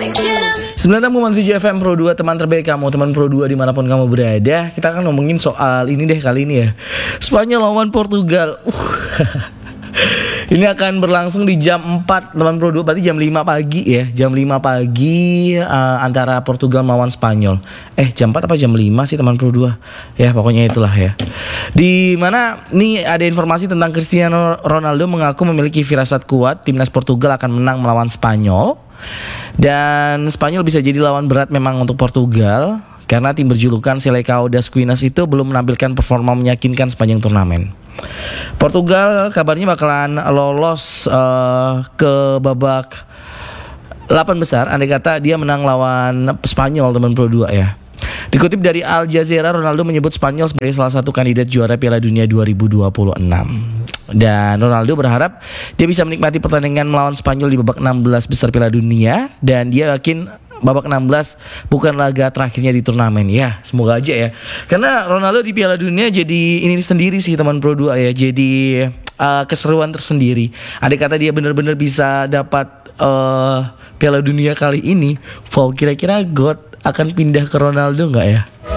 96,7 FM Pro 2, teman terbaik kamu, teman Pro 2 dimanapun kamu berada. Kita akan ngomongin soal ini deh kali ini ya, Spanyol lawan Portugal. Ini akan berlangsung di jam 4 teman Pro 2, berarti jam 5 pagi ya. Jam 5 pagi antara Portugal melawan Spanyol. Jam 4 apa jam 5 sih teman Pro 2? Ya pokoknya itulah ya. Di mana nih ada informasi tentang Cristiano Ronaldo mengaku memiliki firasat kuat timnas Portugal akan menang melawan Spanyol. Dan Spanyol bisa jadi lawan berat memang untuk Portugal, karena tim berjulukan Selecao das Quinas itu belum menampilkan performa meyakinkan sepanjang turnamen. Portugal kabarnya bakalan lolos ke babak 8 besar andai kata dia menang lawan Spanyol teman Pro 2 ya. Dikutip dari Al Jazeera, Ronaldo menyebut Spanyol sebagai salah satu kandidat juara Piala Dunia 2026. Dan Ronaldo berharap dia bisa menikmati pertandingan melawan Spanyol di babak 16 besar Piala Dunia, dan dia yakin babak 16 bukan laga terakhirnya di turnamen ya. Semoga aja ya. Karena Ronaldo di Piala Dunia jadi ini sendiri sih teman Pro 2 ya. Jadi keseruan tersendiri. Andai kata dia benar-benar bisa dapat Piala Dunia kali ini, kira-kira God akan pindah ke Ronaldo nggak ya?